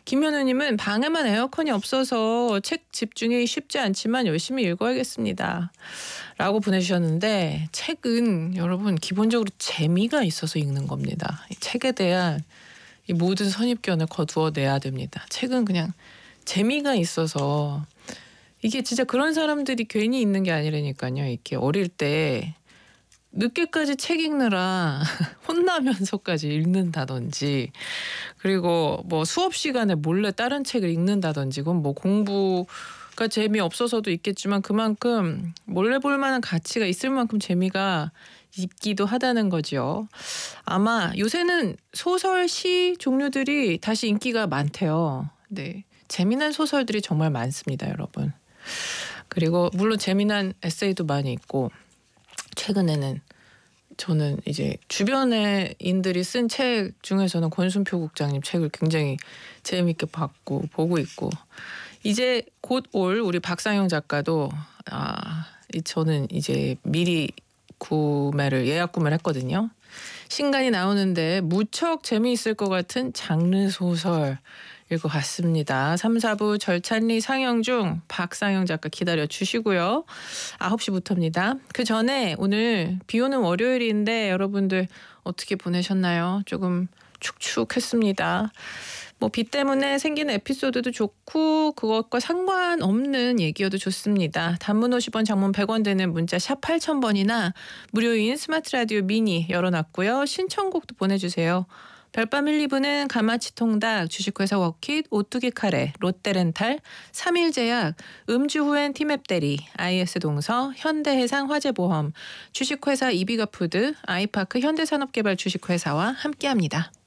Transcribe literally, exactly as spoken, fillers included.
김현우님은 방에만 에어컨이 없어서 책 집중이 쉽지 않지만 열심히 읽어야겠습니다. 라고 보내주셨는데 책은 여러분 기본적으로 재미가 있어서 읽는 겁니다. 이 책에 대한 이 모든 선입견을 거두어내야 됩니다. 책은 그냥 재미가 있어서 이게 진짜 그런 사람들이 괜히 있는 게 아니라니까요. 이렇게 어릴 때 늦게까지 책 읽느라 혼나면서까지 읽는다든지 그리고 뭐 수업 시간에 몰래 다른 책을 읽는다든지 그건 뭐 공부가 재미없어서도 있겠지만 그만큼 몰래 볼 만한 가치가 있을 만큼 재미가 있기도 하다는 거죠. 아마 요새는 소설, 시 종류들이 다시 인기가 많대요. 네, 재미난 소설들이 정말 많습니다, 여러분. 그리고 물론 재미난 에세이도 많이 있고 최근에는 저는 이제 주변의 인들이 쓴 책 중에서는 권순표 국장님 책을 굉장히 재미있게 봤고 보고 있고 이제 곧 올 우리 박상영 작가도 아 저는 이제 미리 구매를 예약 구매를 했거든요. 신간이 나오는데 무척 재미있을 것 같은 장르 소설 읽어 갔습니다. 삼, 사부 절찬리 상영 중 박상영 작가 기다려 주시고요. 아홉 시부터입니다. 그 전에 오늘 비 오는 월요일인데 여러분들 어떻게 보내셨나요? 조금 축축했습니다. 뭐 비 때문에 생기는 에피소드도 좋고 그것과 상관없는 얘기여도 좋습니다. 단문 오십 원, 장문 백 원 되는 문자 샵 팔천 번이나 무료인 스마트 라디오 미니 열어놨고요. 신청곡도 보내주세요. 별밤 일, 이 부는 가마치 통닭, 주식회사 워킷, 오뚜기 카레, 롯데렌탈, 삼일제약, 음주 후엔 티맵 대리, 아이에스 동서, 현대해상 화재보험, 주식회사 이비가푸드, 아이파크 현대산업개발 주식회사와 함께합니다.